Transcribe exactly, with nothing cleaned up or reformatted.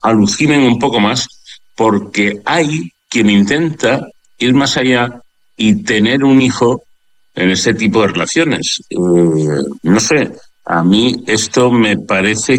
alucinen un poco más, porque hay quien intenta ir más allá y tener un hijo en este tipo de relaciones. Eh, no sé, a mí esto me parece